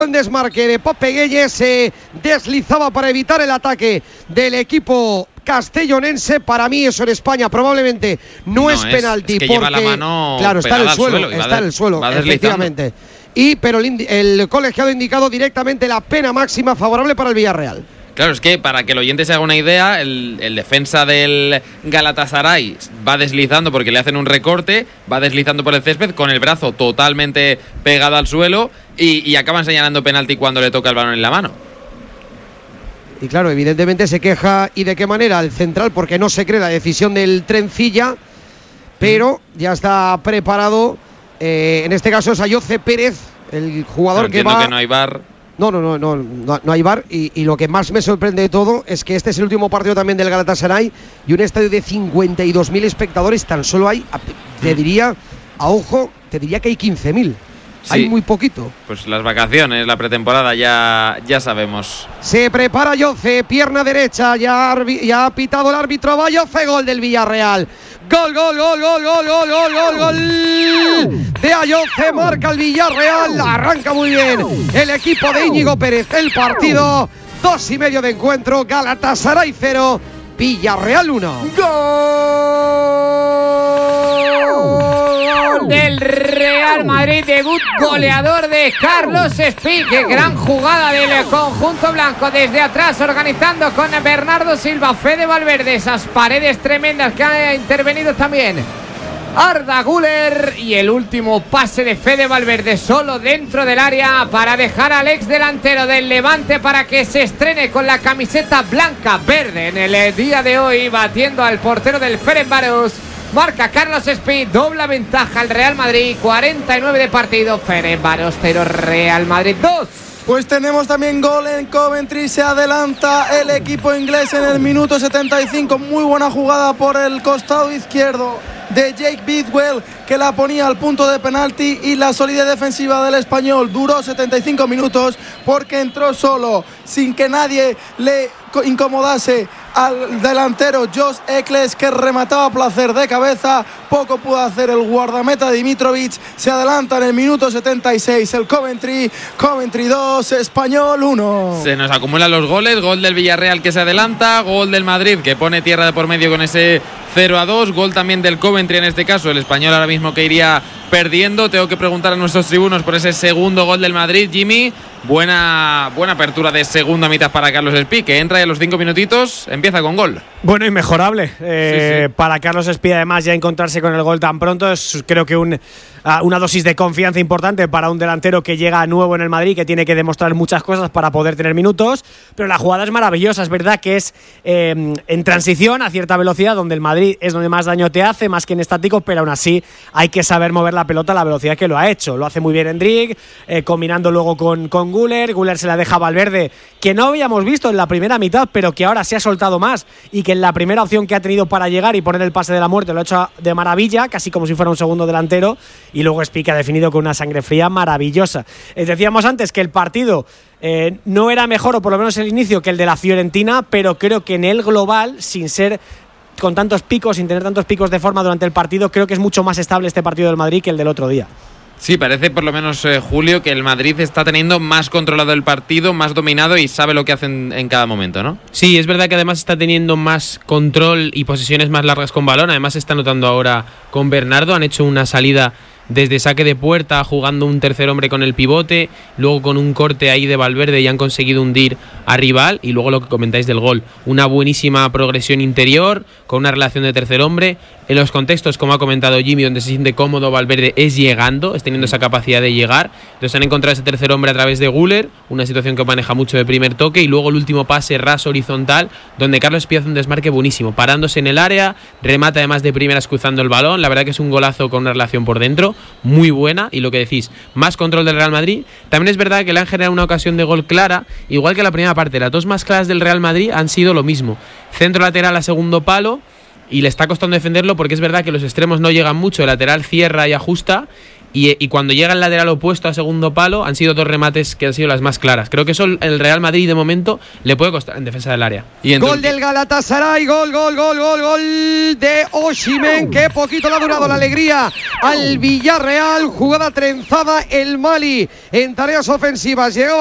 En desmarque de Pope Gueye, se deslizaba para evitar el ataque del equipo castellonense. Para mí eso en España probablemente no es penalti, es que porque lleva la mano, claro, está en el suelo, efectivamente. Pero el colegiado ha indicado directamente la pena máxima favorable para el Villarreal. Claro, es que para que el oyente se haga una idea, el defensa del Galatasaray va deslizando porque le hacen un recorte, va deslizando por el césped con el brazo totalmente pegado al suelo y acaban señalando penalti cuando le toca el balón en la mano. Y claro, evidentemente se queja, ¿y de qué manera? El central, porque no se cree la decisión del Trencilla, pero ya está preparado, en este caso es Ayoce Pérez, el jugador que va... que no hay VAR. No hay VAR y lo que más me sorprende de todo es que este es el último partido también del Galatasaray y un estadio de 52.000 espectadores, tan solo hay, te diría que hay 15.000. Sí, hay muy poquito. Pues las vacaciones, la pretemporada ya sabemos. Se prepara Ayoce, pierna derecha, ya ha pitado el árbitro, va Ayoce, gol del Villarreal. Gol de Ayoce, marca el Villarreal, arranca muy bien el equipo de Íñigo Pérez, el partido, 2:30 de encuentro, Galatasaray 0, Villarreal 1. Gol del Real Madrid, debut goleador de Carlos Espí. Qué gran jugada del conjunto blanco desde atrás, organizando con Bernardo Silva, Fede Valverde, esas paredes tremendas que ha intervenido también Arda Güler, y el último pase de Fede Valverde solo dentro del área para dejar al ex delantero del Levante para que se estrene con la camiseta blanca verde en el día de hoy, batiendo al portero del Ferencváros. Marca Carlos Espí, dobla ventaja al Real Madrid, 49 de partido, Ferencváros 0, Real Madrid 2. Pues tenemos también gol en Coventry, se adelanta el equipo inglés en el minuto 75, muy buena jugada por el costado izquierdo de Jake Bidwell, que la ponía al punto de penalti, y la solidez defensiva del español duró 75 minutos porque entró solo, sin que nadie le incomodase al delantero Josh Eccles, que remataba a placer de cabeza. Poco pudo hacer el guardameta Dimitrovic. Se adelanta en el minuto 76 el Coventry 2, Español 1. Se nos acumulan los goles, gol del Villarreal que se adelanta, gol del Madrid que pone tierra de por medio con ese 0-2, gol también del Coventry en este caso, el Español ahora mismo que iría perdiendo. Tengo que preguntar a nuestros tribunos por ese segundo gol del Madrid. Jimmy, buena apertura de segunda mitad para Carlos Espí, que entra y a los 5 minutitos empieza con gol. Bueno, inmejorable. Sí. Para Carlos Espí, además, ya encontrarse con el gol tan pronto es, creo que una dosis de confianza importante para un delantero que llega nuevo en el Madrid, que tiene que demostrar muchas cosas para poder tener minutos, pero la jugada es maravillosa. Es verdad que es en transición a cierta velocidad, donde el Madrid es donde más daño te hace, más que en estático, pero aún así hay que saber mover la pelota a la velocidad que lo ha hecho. Lo hace muy bien Endrick, combinando luego con Güler. Güler se la deja a Valverde, que no habíamos visto en la primera mitad, pero que ahora se ha soltado más, y que en la primera opción que ha tenido para llegar y poner el pase de la muerte lo ha hecho de maravilla, casi como si fuera un segundo delantero. Y luego Espí, que ha definido con una sangre fría maravillosa. Decíamos antes que el partido no era mejor, o por lo menos el inicio, que el de la Fiorentina, pero creo que en el global, sin ser con tantos picos, sin tener tantos picos de forma durante el partido, creo que es mucho más estable este partido del Madrid que el del otro día. Sí, parece por lo menos, Julio, que el Madrid está teniendo más controlado el partido, más dominado y sabe lo que hacen en cada momento, ¿no? Sí, es verdad que además está teniendo más control y posesiones más largas con balón. Además se está notando ahora con Bernardo, han hecho una salida desde saque de puerta, jugando un tercer hombre con el pivote, luego con un corte ahí de Valverde y han conseguido hundir a rival, y luego lo que comentáis del gol, una buenísima progresión interior con una relación de tercer hombre. En los contextos, como ha comentado Jimmy, donde se siente cómodo Valverde es llegando, es teniendo esa capacidad de llegar. Entonces han encontrado ese tercer hombre a través de Güler, una situación que maneja mucho de primer toque, y luego el último pase raso horizontal, donde Carlos Espí hace un desmarque buenísimo, parándose en el área, remata además de primeras cruzando el balón. La verdad que es un golazo con una relación por dentro muy buena, y lo que decís, más control del Real Madrid. También es verdad que le han generado una ocasión de gol clara, igual que la primera parte. Las dos más claras del Real Madrid han sido lo mismo, centro lateral a segundo palo, y le está costando defenderlo porque es verdad que los extremos no llegan mucho, el lateral cierra y ajusta, Y cuando llega el lateral opuesto a segundo palo, han sido 2 remates que han sido las más claras. Creo que eso el Real Madrid de momento le puede costar en defensa del área. Gol del Galatasaray, gol de Osimhen. Qué poquito le ha durado la alegría al Villarreal. Jugada trenzada el Mali en tareas ofensivas. Llegó